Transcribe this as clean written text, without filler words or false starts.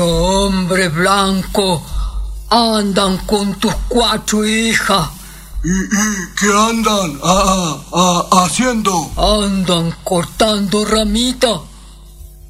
Hombre blanco, andan con tus 4 hijas. ¿Y qué andan haciendo? Andan cortando ramitas